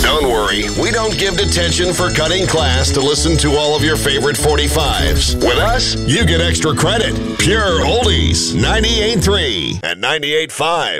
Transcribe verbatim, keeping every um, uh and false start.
Don't worry, we don't give detention for cutting class to listen to all of your favorite forty-fives. With us, you get extra credit. Pure Oldies, ninety-eight point three and ninety-eight point five.